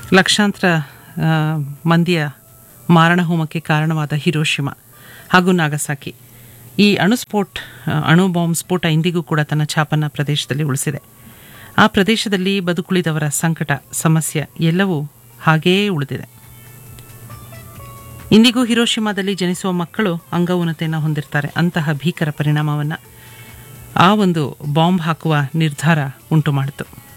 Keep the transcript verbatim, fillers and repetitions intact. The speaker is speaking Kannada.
ಲಕ್ಷಾಂತರ ಆ, ಮಂದಿಯ ಮಾರಣಹೋಮಕ್ಕೆ ಕಾರಣವಾದ ಹಿರೋಶಿಮಾ ಹಾಗೂ ನಾಗಸಾಕಿ. ಈ ಅಣುಸ್ಫೋಟ್ ಆ, ಅಣು ಬಾಂಬ್ ಸ್ಫೋಟ ಇಂದಿಗೂ ಕೂಡ ತನ್ನ ಛಾಪನ್ನ ಪ್ರದೇಶದಲ್ಲಿ ಉಳಿಸಿದೆ. ಆ ಪ್ರದೇಶದಲ್ಲಿ ಬದುಕುಳಿದವರ ಸಂಕಟ, ಸಮಸ್ಯೆ ಎಲ್ಲವೂ ಹಾಗೆಯೇ ಉಳಿದಿದೆ. ಇಂದಿಗೂ ಹಿರೋಶಿಮಾದಲ್ಲಿ ಜನಿಸುವ ಮಕ್ಕಳು ಅಂಗೌನತೆಯನ್ನು ಹೊಂದಿರ್ತಾರೆ. ಅಂತಹ ಭೀಕರ ಪರಿಣಾಮವನ್ನು ಆ ಒಂದು ಬಾಂಬ್ ಹಾಕುವ ನಿರ್ಧಾರ ಉಂಟು ಮಾಡಿತು.